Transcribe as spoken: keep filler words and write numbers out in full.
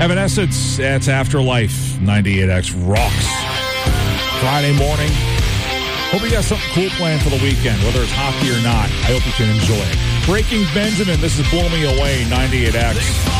Evanescence, that's Afterlife. ninety-eight X rocks. Friday morning. Hope you got something cool planned for the weekend, whether it's hockey or not. I hope you can enjoy it. Breaking Benjamin, this is Blow Me Away, ninety-eight X.